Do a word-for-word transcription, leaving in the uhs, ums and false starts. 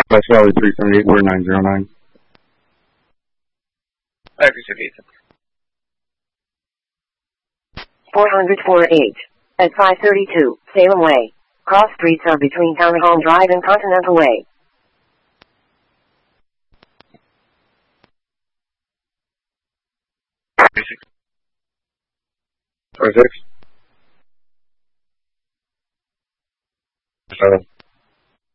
West Valley three seventy-eight, we're nine zero nine. I appreciate it. four hundred forty-eight. At five thirty-two, Salem Way. Cross streets are between Townhome Drive and Continental Way. Four six.